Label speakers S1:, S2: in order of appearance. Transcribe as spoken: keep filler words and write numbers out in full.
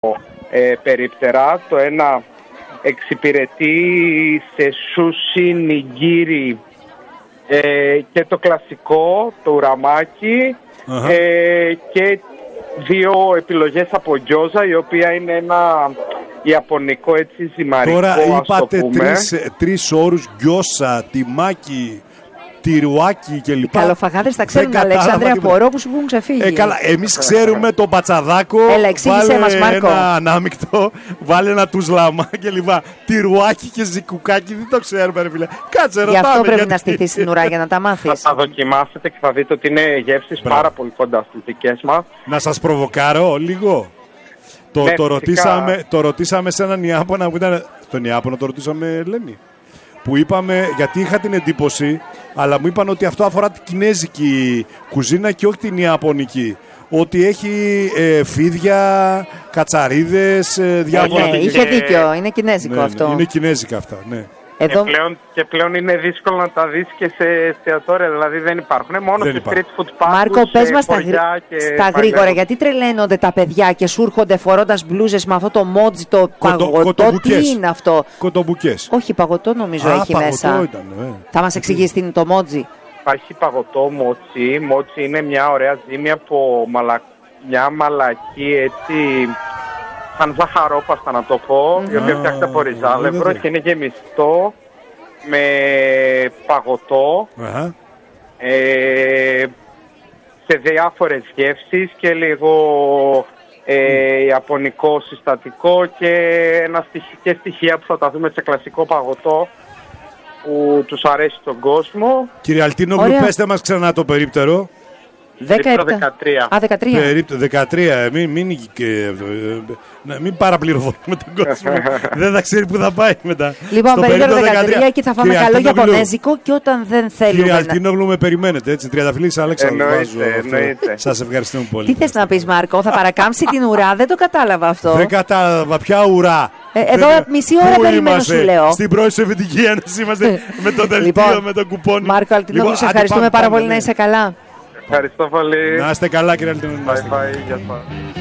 S1: ε, περίπτερα. Το ένα εξυπηρετεί σε σούσι, νιγκίρι ε, και το κλασικό, το ουραμάκι uh-huh. ε, και δύο επιλογές από γκιόζα, η οποία είναι ένα ιαπωνικό έτσι ζυμαρικό.
S2: Τώρα είπατε τρεις, τρεις όρους: γκιόσα, τιμάκι, τυρουάκι κλπ.
S3: Καλοφαγάδες τα ξέρουν, Αλέξανδρε, απορώ που σου έχουν ξεφύγει.
S2: Ε, καλά, εμείς ξέρουμε το μπατσαδάκο.
S3: Έλα, εξήγησέ μας, Μάρκο.
S2: Ένα ανάμεικτο, βάλε ένα τουσλαμά κλπ. Τυρουάκι και ζικουκάκι, δεν το ξέρουμε, ρε φίλε. Κάτσε, ρωτάμε.
S3: Γι' αυτό πρέπει
S2: γιατί...
S3: να στηθείς στην ουρά για να τα μάθεις.
S1: Θα τα δοκιμάσετε και θα δείτε ότι είναι γεύσεις πάρα πολύ κοντά στις δικές μας.
S2: Να σας προβοκάρω λίγο. Το,
S1: ναι,
S2: το, ρωτήσαμε, το ρωτήσαμε σε έναν Ιάπωνα που ήταν. Στον Ιάπωνα το ρωτήσαμε, Λένη. Που είπαμε, γιατί είχα την εντύπωση, αλλά μου είπαν ότι αυτό αφορά την κινέζικη κουζίνα και όχι την ιαπωνική. Ότι έχει ε, φίδια, κατσαρίδες, ε, διάφορα.
S3: Ναι, είχε δίκιο, είναι κινέζικο
S2: ναι,
S3: αυτό.
S2: Ναι, είναι κινέζικα αυτά, ναι.
S3: Εδώ...
S1: Και, πλέον, και πλέον είναι δύσκολο να τα δεις και σε εστιατόρια, δηλαδή δεν υπάρχουν. Μόνο
S2: δεν
S1: σε
S2: υπάρχουν.
S1: street food parks,
S3: Μάρκο, πες μας στα,
S1: και
S3: στα γρήγορα, γιατί τρελαίνονται τα παιδιά και σου έρχονται φορώντας μπλούζες με αυτό το μότζι, το Κοτο, παγωτό, τι είναι αυτό?
S2: Κοτομπουκές.
S3: Όχι, παγωτό νομίζω
S2: Α,
S3: έχει
S2: παγωτό
S3: μέσα.
S2: Ήταν, ε.
S3: Θα μας εξηγήσει τι είναι το μότζι?
S1: Υπάρχει παγωτό μότσι. Μότσι είναι μια ωραία ζύμη από μαλα... μια μαλακή έτσι... σαν ζαχαρόπαστα να το πω, mm. η οποία φτιάχεται από ριζάλευρο και είναι γεμιστό με παγωτό uh-huh. ε, σε διάφορες γεύσεις και λίγο ε, mm. ιαπωνικό συστατικό και, ένα στοιχ, και στοιχεία που θα τα δούμε σε κλασικό παγωτό που τους αρέσει στον κόσμο.
S2: Κύριε Αλτίνογλου, πέστε μας ξανά το περίπτερο.
S1: δεκατρία.
S3: Α, δεκατρία.
S2: Περίπτω, δεκατρία. Μην, μην, μην παραπληροφορούμε τον κόσμο. Δεν θα ξέρει που θα πάει μετά.
S3: Λοιπόν, περίπτω δεκατρία και θα φάμε καλό Ιαπωνέζικο και όταν δεν θέλουμε.
S2: Κύριε Αλτίνογλου, με περιμένετε έτσι. Τριανταφυλλίδης Αλέξανδρου. Σας ευχαριστούμε πολύ.
S3: Τι θες να πεις, Μάρκο? Θα παρακάμψει την ουρά? Δεν το κατάλαβα αυτό.
S2: Δεν κατάλαβα. Ποια ουρά?
S3: Εδώ μισή ώρα περιμένω, σου λέω.
S2: Στην πρώην Σοβιετική Ένωση είμαστε με το δελτίο, με το κουπόνι.
S3: Μάρκο Αλτίνογλου, σε ευχαριστούμε πάρα πολύ, να είσαι καλά.
S1: Ευχαριστώ πολύ.
S2: Να είστε καλά, κύριε Αλτίνογλου.
S1: Bye bye.